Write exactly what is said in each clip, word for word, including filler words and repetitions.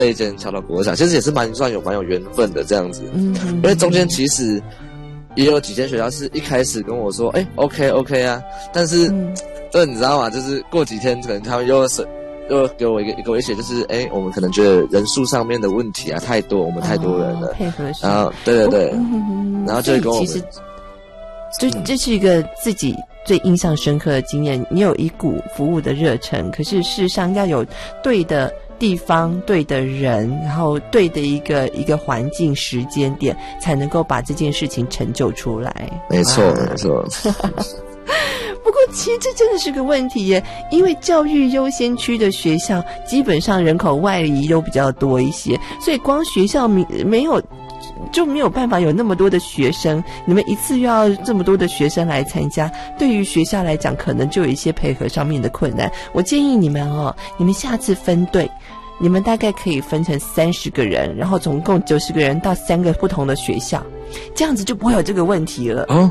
一间桥头国小，其实也是蛮算有蛮有缘分的这样子。嗯，因为中间其实也有几间学校是一开始跟我说，哎、欸、，OK OK 啊，但是，嗯，这你知道吗？就是过几天可能他们又是又给我一个一个威胁，就是哎、欸，我们可能觉得人数上面的问题啊太多，我们太多人了，哦、 配合上， 然后对对对，嗯、然后就跟我们， 其实这这是一个自己最印象深刻的经验。你有一股服务的热忱，可是事实上要有对的地方、对的人，然后对的一个一个环境、时间点，才能够把这件事情成就出来。 没错，没错。 不过，其实这真的是个问题耶，因为教育优先区的学校基本上人口外移都比较多一些，所以光学校没没有。就没有办法有那么多的学生，你们一次又要这么多的学生来参加，对于学校来讲可能就有一些配合上面的困难。我建议你们哦，你们下次分队，你们大概可以分成三十个人，然后总共九十个人到三个不同的学校，这样子就不会有这个问题了。 哦，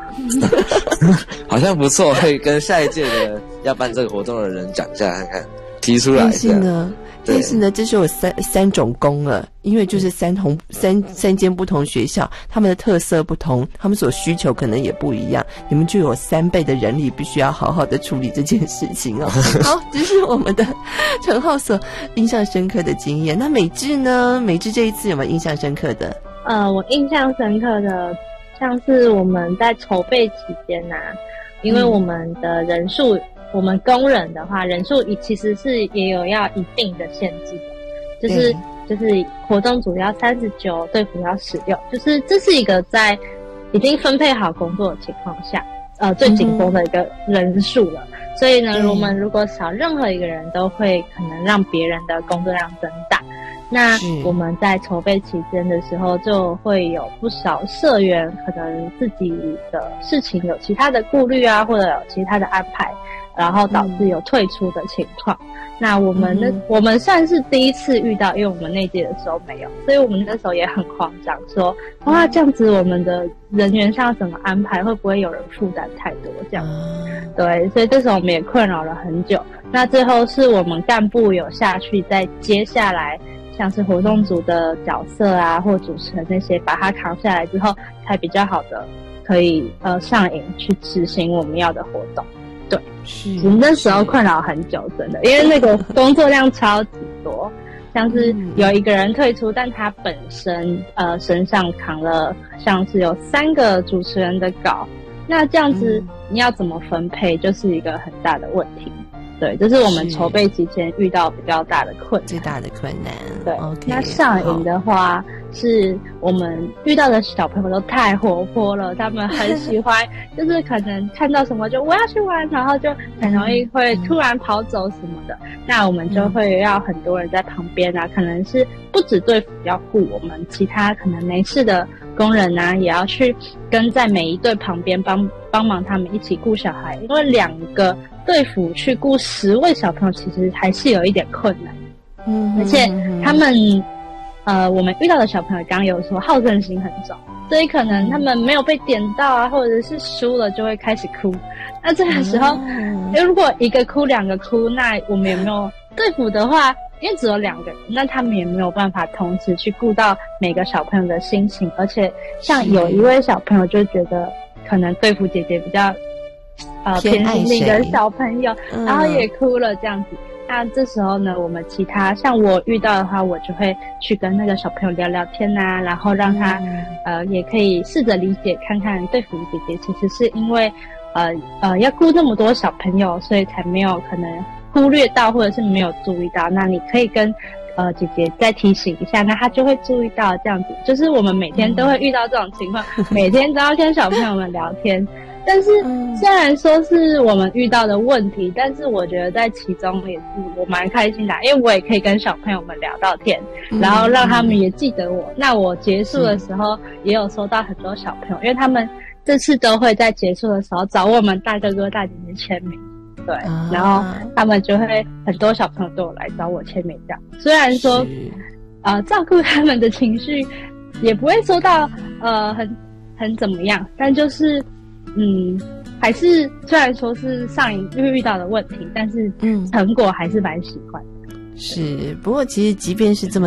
好像不错，可以跟下一届的要办这个活动的人讲一下看看，提出来。 但是呢但是呢，这是有三三种工了，因为就是三同三三间不同学校，他们的特色不同，他们所需求可能也不一样，你们就有三倍的人力，必须要好好的处理这件事情哦。好，这是我们的陈浩所印象深刻的经验。那美智呢？美智这一次有没有印象深刻的？ 呃，我印象深刻的，像是我们在筹备期间啊，因为我们的人数。嗯我们工人的话，人数其实是也有要一定的限制的，就是就是活动组要三十九，队服要十六，就是这是一个在已经分配好工作的情况下，呃，最紧绷的一个人数了。嗯、所以呢，我们如果少任何一个人，都会可能让别人的工作量增大。那我们在筹备期间的时候，就会有不少社员可能自己的事情有其他的顾虑啊，或者有其他的安排。然后导致有退出的情况。嗯、那我们那、嗯、我们算是第一次遇到，因为我们那届的时候没有，所以我们那时候也很慌张，说哇这样子我们的人员上怎么安排，会不会有人负担太多这样子？嗯、对，所以这时候我们也困扰了很久。那最后是我们干部有下去，再接下来像是活动组的角色啊，或主持人那些，把它扛下来之后，才比较好的可以呃上营去执行我们要的活动。对， 是我们那时候困扰很久，真的，因为那个工作量超级多，像是有一个人退出，但他本身呃身上扛了像是有三个主持人的稿，那这样子你要怎么分配，就是一个很大的问题。对，这是我们筹备期间遇到比较大的困难， 最大的困难。 对， okay, 那上营的话，是我们遇到的小朋友都太活泼了，他们很喜欢，就是可能看到什么就我要去玩，然后就很容易会突然跑走什么的。嗯、那我们就会要很多人在旁边啊，可能是不止队服要顾我们，其他可能没事的工人啊，也要去跟在每一队旁边帮帮忙他们一起顾小孩，因为两个队服去顾十位小朋友，其实还是有一点困难。嗯，而且他们，呃，我们遇到的小朋友刚刚有说好胜心很重，所以可能他们没有被点到啊，或者是输了就会开始哭。那这个时候，嗯、如果一个哭两个哭，那我们有没有队服的话？因为只有两个人，那他们也没有办法同时去顾到每个小朋友的心情，而且像有一位小朋友就觉得可能队服姐姐比较呃偏心那个小朋友，嗯、然后也哭了这样子。那这时候呢，我们其他像我遇到的话，我就会去跟那个小朋友聊聊天啊，然后让他、嗯、呃也可以试着理解看看队服姐姐其实是因为呃呃要顾那么多小朋友，所以才没有可能忽略到或者是没有注意到，那你可以跟呃姐姐再提醒一下，那她就会注意到这样子。就是我们每天都会遇到这种情况，嗯、每天都要跟小朋友们聊天。但是虽然说是我们遇到的问题，但是我觉得在其中也是我蛮开心的，因为我也可以跟小朋友们聊到天，嗯、然后让他们也记得我。那我结束的时候也有收到很多小朋友，因为他们这次都会在结束的时候找我们大哥哥大姐姐签名。对，啊、然后他们就会很多小朋友都有来找我签名这样。虽然说，呃，照顾他们的情绪也不会说到呃很很怎么样，但就是嗯，还是虽然说是上一遇遇到的问题，但是成果还是蛮喜欢的。 是，不过其实即便是这么